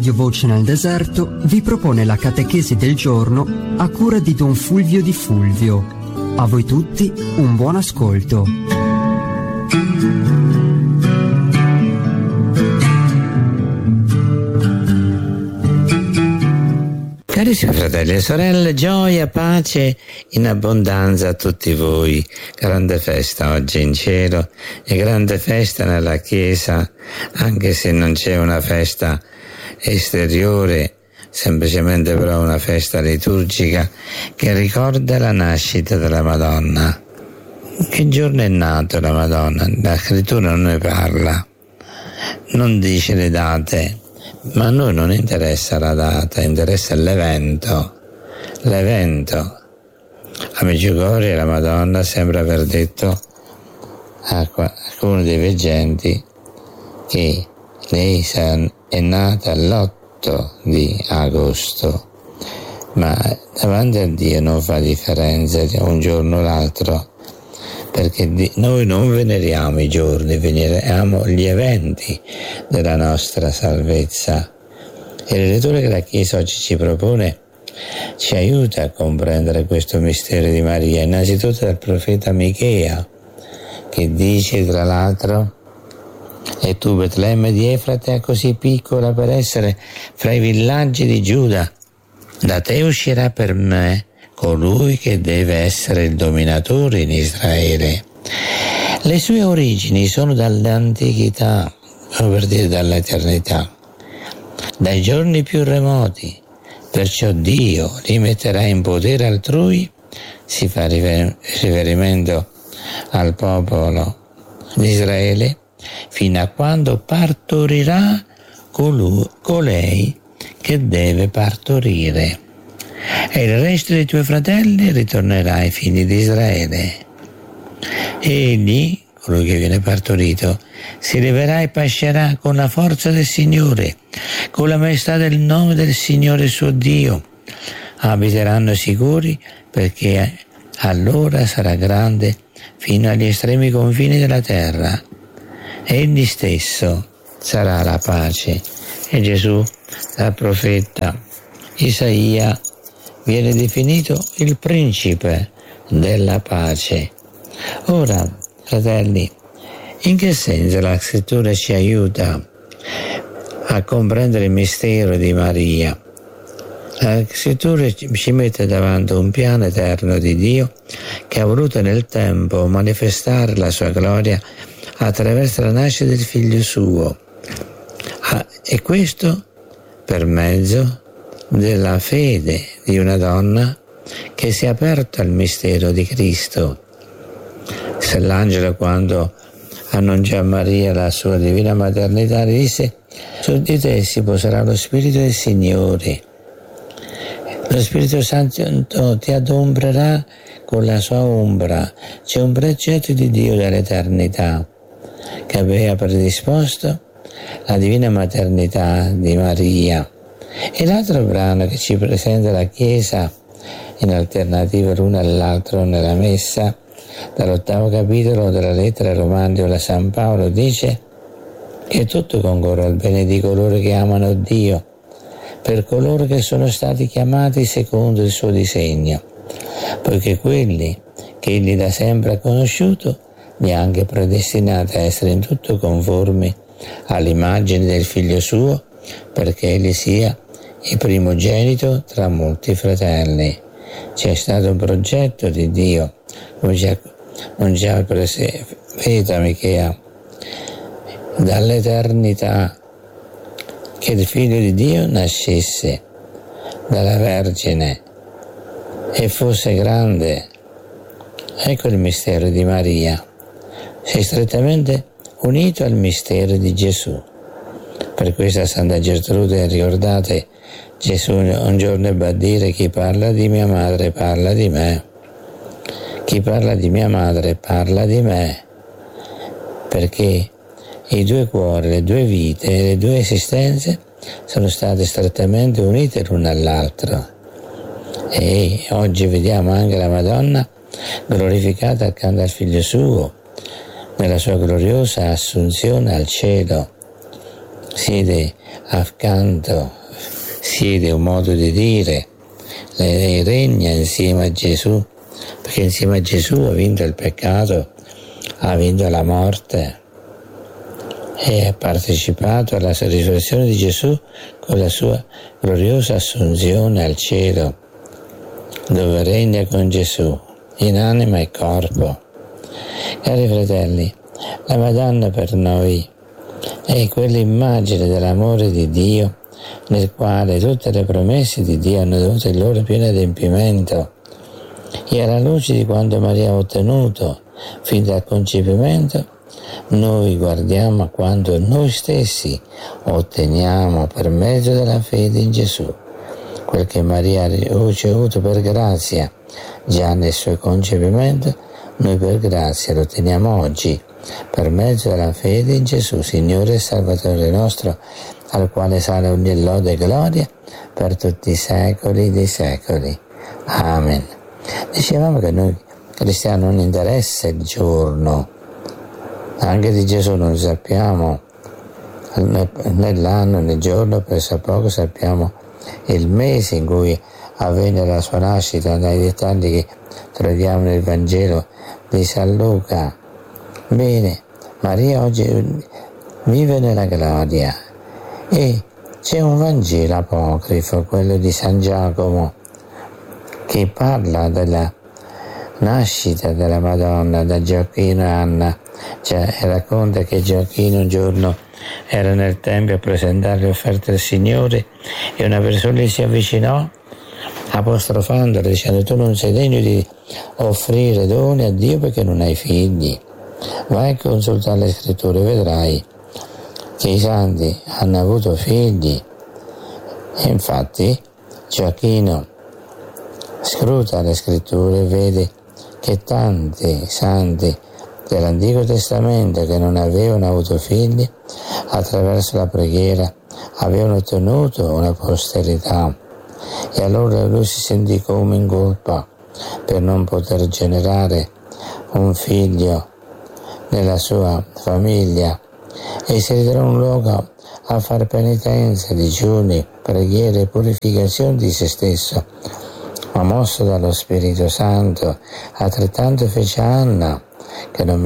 Radio Voce nel Deserto vi propone la catechesi del giorno a cura di Don Fulvio Di Fulvio. A voi tutti un buon ascolto. Carissimi fratelli e sorelle, gioia, pace in abbondanza a tutti voi. Grande festa oggi in cielo e grande festa nella Chiesa, anche se non c'è una festa esteriore, semplicemente però una festa liturgica che ricorda la nascita della Madonna. Che giorno è nato la Madonna? La scrittura non ne parla, non dice le date, ma a noi non interessa la data, interessa l'evento. A Medjugorje la Madonna sembra aver detto a alcuni dei veggenti che lei è nata l'8 di agosto, ma davanti a Dio non fa differenza un giorno o l'altro, perché noi non veneriamo i giorni, veneriamo gli eventi della nostra salvezza. E le letture che la Chiesa oggi ci propone ci aiuta a comprendere questo mistero di Maria, innanzitutto dal profeta Michea, che dice tra l'altro: e tu, Betlemme di Efrata, così piccola per essere fra i villaggi di Giuda, da te uscirà per me colui che deve essere il dominatore in Israele. Le sue origini sono dall'antichità, per dire dall'eternità, dai giorni più remoti, perciò Dio li metterà in potere altrui. Si fa riferimento al popolo di Israele, fino a quando partorirà colei che deve partorire, e il resto dei tuoi fratelli ritornerà ai figli di Israele. Egli, colui che viene partorito, si leverà e pascerà con la forza del Signore, con la maestà del nome del Signore suo Dio. Abiteranno sicuri, perché allora sarà grande fino agli estremi confini della terra. Egli stesso sarà la pace. E Gesù, dal profeta Isaia, viene definito il principe della pace. Ora, fratelli, in che senso la scrittura ci aiuta a comprendere il mistero di Maria? La scrittura ci mette davanti un piano eterno di Dio che ha voluto nel tempo manifestare la sua gloria attraverso la nascita del figlio suo, e questo per mezzo della fede di una donna che si è aperta al mistero di Cristo. Se l'angelo, quando annunciò a Maria la sua divina maternità, le disse: su di te si poserà lo Spirito del Signore, lo Spirito Santo ti adombrerà con la sua ombra. C'è un progetto di Dio dall'eternità che aveva predisposto la divina maternità di Maria. E l'altro brano che ci presenta la Chiesa in alternativa l'uno all'altro nella Messa, dall'8° capitolo della lettera ai Romani da San Paolo, dice che tutto concorre al bene di coloro che amano Dio, per coloro che sono stati chiamati secondo il suo disegno, poiché quelli che egli da sempre ha conosciuto li ha anche predestinati a essere in tutto conformi all'immagine del figlio suo, perché egli sia il primogenito tra molti fratelli. C'è stato un progetto di Dio, come ci ha presentato Michea, dall'eternità, che il figlio di Dio nascesse dalla Vergine e fosse grande. Ecco il mistero di Maria. Si è strettamente unito al mistero di Gesù. Per questo a Santa Gertrude, ricordate, Gesù un giorno ebbe a dire: chi parla di mia madre parla di me. Chi parla di mia madre parla di me. Perché i due cuori, le due vite, le due esistenze sono state strettamente unite l'una all'altro. E oggi vediamo anche la Madonna glorificata accanto al figlio suo, nella sua gloriosa assunzione al cielo. Siede accanto siede un modo di dire, lei regna insieme a Gesù, perché insieme a Gesù ha vinto il peccato, ha vinto la morte e ha partecipato alla risurrezione di Gesù con la sua gloriosa assunzione al cielo, dove regna con Gesù in anima e corpo. Cari fratelli, la Madonna per noi è quell'immagine dell'amore di Dio nel quale tutte le promesse di Dio hanno avuto il loro pieno adempimento, e alla luce di quanto Maria ha ottenuto fin dal concepimento, noi guardiamo a quanto noi stessi otteniamo per mezzo della fede in Gesù. Quel che Maria ha ricevuto per grazia già nel suo concepimento, noi per grazia lo otteniamo oggi per mezzo della fede in Gesù, Signore e Salvatore nostro, al quale sale ogni lode e gloria per tutti i secoli dei secoli. Amen. Dicevamo che noi cristiani non interessa il giorno, anche di Gesù non sappiamo nell'anno, nel giorno, pressappoco sappiamo il mese in cui avvenne la sua nascita, dai dettagli che troviamo nel Vangelo di San Luca. Bene, Maria oggi vive nella gloria e c'è un Vangelo apocrifo, quello di San Giacomo, che parla della nascita della Madonna da Gioacchino e Anna, cioè racconta che Gioacchino un giorno era nel tempio a presentare le offerte al Signore e una persona gli si avvicinò apostrofandolo dicendo: tu non sei degno di offrire doni a Dio perché non hai figli, vai a consultare le scritture e vedrai che i santi hanno avuto figli. E infatti Gioacchino scruta le scritture e vede che tanti santi dell'Antico Testamento che non avevano avuto figli, attraverso la preghiera avevano ottenuto una posterità, e allora lui si sentì come in colpa per non poter generare un figlio nella sua famiglia, e si ritirò un luogo a far penitenza, digiuni, preghiere e purificazione di se stesso. Ma mosso dallo Spirito Santo, altrettanto fece Anna, che non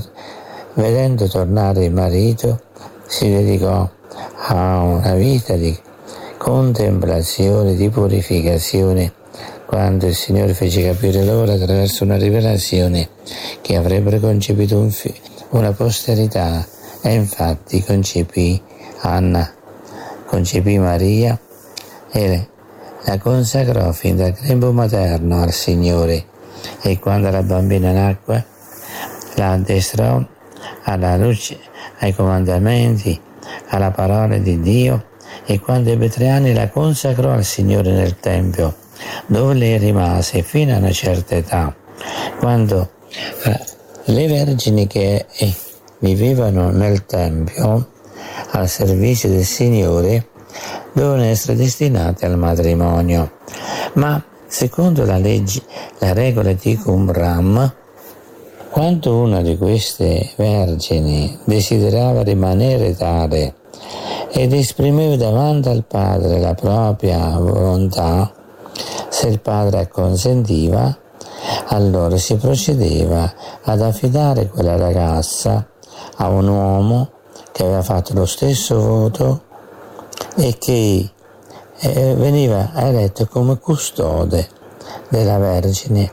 vedendo tornare il marito, si dedicò a una vita di contemplazione, di purificazione, quando il Signore fece capire loro attraverso una rivelazione che avrebbero concepito una posterità, e infatti concepì Anna, concepì Maria e la consacrò fin dal grembo materno al Signore, e quando la bambina nacque la addestrò alla luce, ai comandamenti, alla parola di Dio, e quando ebbe 3 anni la consacrò al Signore nel Tempio, dove lei rimase fino a una certa età, quando le vergini che vivevano nel Tempio al servizio del Signore dovevano essere destinate al matrimonio. Ma secondo la regola di Qumran, quando una di queste vergini desiderava rimanere tale ed esprimeva davanti al padre la propria volontà, se il padre acconsentiva, allora si procedeva ad affidare quella ragazza a un uomo che aveva fatto lo stesso voto e che veniva eletto come custode della Vergine,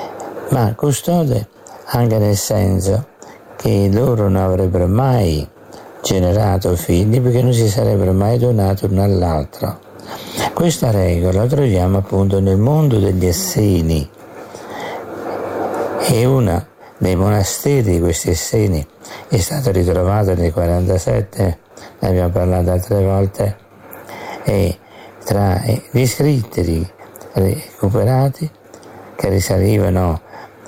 ma custode anche nel senso che loro non avrebbero mai generato figli perché non si sarebbero mai donati l'uno all'altro. Questa regola la troviamo appunto nel mondo degli Esseni, e uno dei monasteri di questi Esseni è stato ritrovato nel 47, ne abbiamo parlato altre volte, e tra gli scritti recuperati che risalivano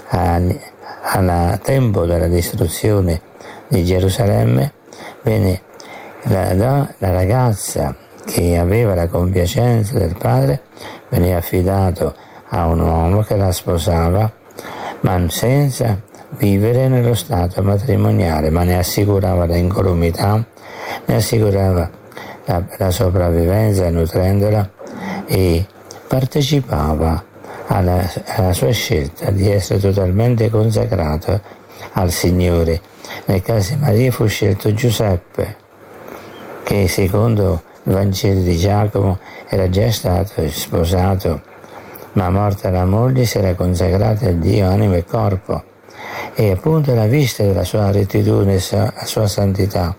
al tempo della distruzione di Gerusalemme, venne la ragazza che aveva la compiacenza del padre, veniva affidato a un uomo che la sposava, ma senza vivere nello stato matrimoniale, ma ne assicurava l'incolumità, ne assicurava la sopravvivenza nutrendola, e partecipava alla sua scelta di essere totalmente consacrato al Signore. Nel caso di Maria fu scelto Giuseppe, che secondo il Vangelo di Giacomo era già stato sposato, ma morta la moglie si era consacrata a Dio anima e corpo, e appunto alla vista della sua rettitudine e la sua santità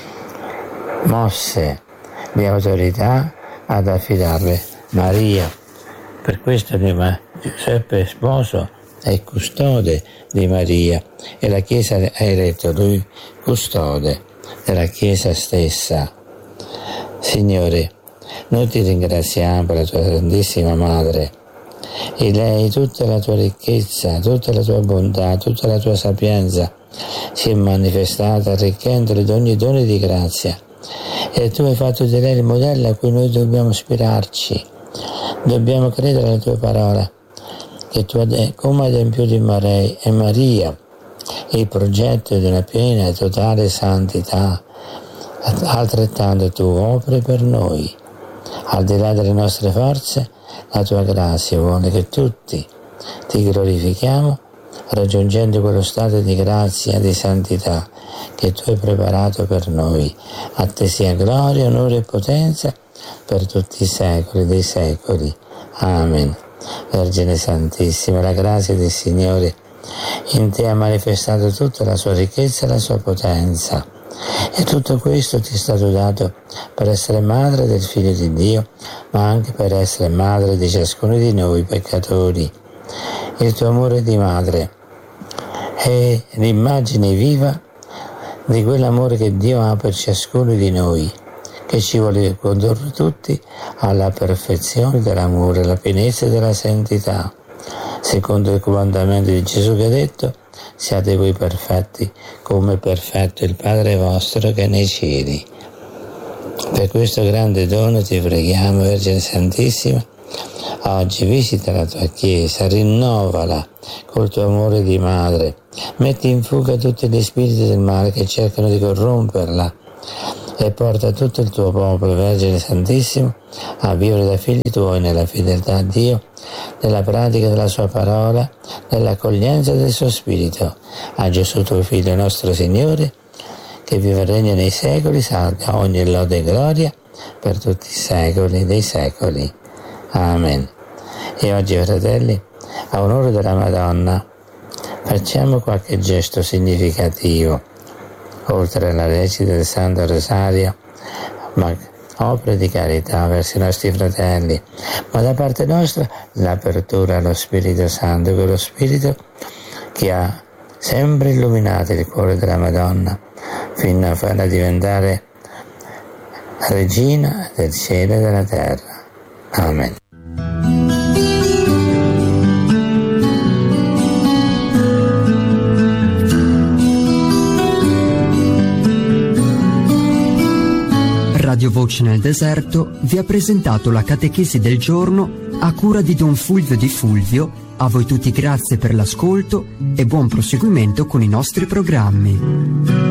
mosse di autorità ad affidarle Maria. Per questo Giuseppe è sposo e custode di Maria, e la Chiesa ha eletto lui custode della Chiesa stessa. Signore, noi ti ringraziamo per la tua Santissima Madre, e lei tutta la tua ricchezza, tutta la tua bontà, tutta la tua sapienza si è manifestata arricchendole di ogni dono di grazia, e tu hai fatto di lei il modello a cui noi dobbiamo ispirarci. Dobbiamo credere alla tua parola, che tu come adempiuto in Maria il progetto di una piena e totale santità, altrettanto tu operi per noi. Al di là delle nostre forze, la tua grazia vuole che tutti ti glorifichiamo, raggiungendo quello stato di grazia e di santità che tu hai preparato per noi. A te sia gloria, onore e potenza per tutti i secoli dei secoli. Amen. Vergine Santissima, la grazia del Signore in te ha manifestato tutta la sua ricchezza e la sua potenza, e tutto questo ti è stato dato per essere madre del Figlio di Dio, ma anche per essere madre di ciascuno di noi peccatori. Il tuo amore di madre è l'immagine viva di quell'amore che Dio ha per ciascuno di noi, che ci vuole condurre tutti alla perfezione dell'amore, alla pienezza della santità, secondo il comandamento di Gesù che ha detto: siate voi perfetti come è perfetto il Padre vostro che è nei cieli. Per questo grande dono ti preghiamo, Vergine Santissima, oggi visita la tua Chiesa, rinnovala col tuo amore di madre, metti in fuga tutti gli spiriti del male che cercano di corromperla, e porta tutto il tuo popolo, Vergine Santissima, a vivere da figli tuoi nella fedeltà a Dio, nella pratica della sua parola, nell'accoglienza del suo Spirito. A Gesù tuo Figlio nostro Signore, che vive e regna nei secoli, salga ogni lode e gloria per tutti i secoli dei secoli. Amen. E oggi, fratelli, a onore della Madonna, facciamo qualche gesto significativo, oltre alla recita del Santo Rosario, ma opere di carità verso i nostri fratelli, ma da parte nostra l'apertura allo Spirito Santo, quello Spirito che ha sempre illuminato il cuore della Madonna, fino a farla diventare regina del cielo e della terra. Amen. Radio Voce nel Deserto vi ha presentato la catechesi del giorno a cura di Don Fulvio Di Fulvio. A voi tutti grazie per l'ascolto e buon proseguimento con i nostri programmi.